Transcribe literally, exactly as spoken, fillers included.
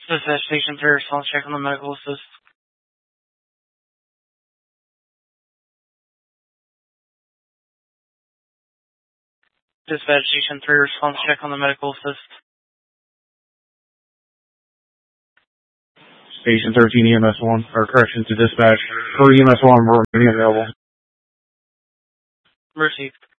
Dispatch Station three, response check on the medical assist. Dispatch Station three, response check on the medical assist. Station thirteen E M S one, or correction to dispatch. For E M S one, we're available. Received.